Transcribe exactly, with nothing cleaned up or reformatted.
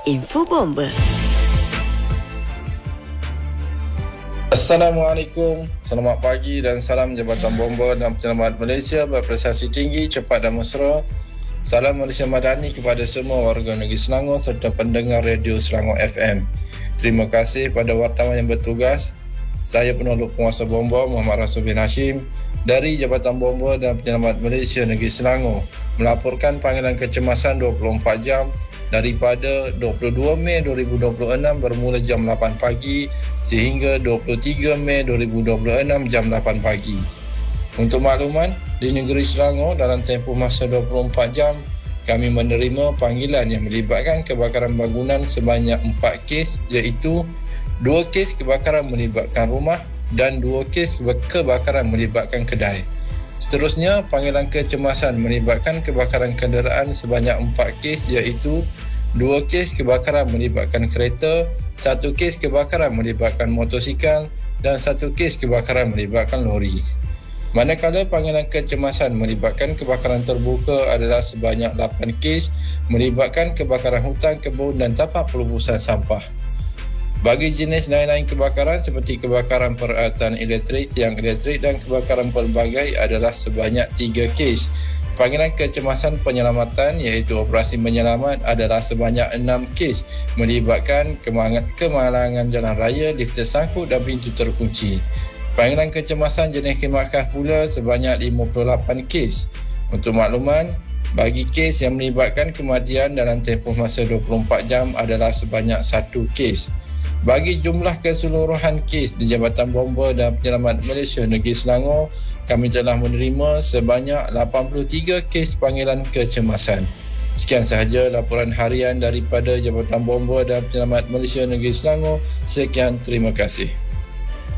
Info Bomba. Assalamualaikum, selamat pagi dan salam Jabatan Bomba dan Penyelamat Malaysia berprestasi tinggi, cepat dan mesra. Salam Malaysia Madani kepada semua warga negeri Selangor serta pendengar radio Selangor F M. Terima kasih pada wartawan yang bertugas. Saya penolong penguasa bomba Muhammad Rasul bin Hashim dari Jabatan Bomba dan Penyelamat Malaysia Negeri Selangor melaporkan panggilan kecemasan dua puluh empat jam daripada dua puluh dua Mei dua ribu dua puluh enam bermula jam lapan pagi sehingga dua puluh tiga Mei dua ribu dua puluh enam jam lapan pagi. Untuk makluman, di negeri Selangor dalam tempoh masa dua puluh empat jam kami menerima panggilan yang melibatkan kebakaran bangunan sebanyak empat kes, iaitu dua kes kebakaran melibatkan rumah dan dua kes kebakaran melibatkan kedai. Seterusnya, panggilan kecemasan melibatkan kebakaran kenderaan sebanyak empat kes, iaitu dua kes kebakaran melibatkan kereta, satu kes kebakaran melibatkan motosikal dan satu kes kebakaran melibatkan lori. Manakala panggilan kecemasan melibatkan kebakaran terbuka adalah sebanyak lapan kes melibatkan kebakaran hutan, kebun dan tapak pelubusan sampah. Bagi jenis lain-lain kebakaran seperti kebakaran peralatan elektrik, tiang elektrik dan kebakaran pelbagai adalah sebanyak tiga kes. Panggilan kecemasan penyelamatan iaitu operasi menyelamat adalah sebanyak enam kes melibatkan kemalangan jalan raya, lift tersangkut dan pintu terkunci. Panggilan kecemasan jenis khidmat khas pula sebanyak lima puluh lapan kes. Untuk makluman, bagi kes yang melibatkan kematian dalam tempoh masa dua puluh empat jam adalah sebanyak satu kes. Bagi jumlah keseluruhan kes di Jabatan Bomba dan Penyelamat Malaysia Negeri Selangor, kami telah menerima sebanyak lapan puluh tiga kes panggilan kecemasan. Sekian sahaja laporan harian daripada Jabatan Bomba dan Penyelamat Malaysia Negeri Selangor. Sekian, terima kasih.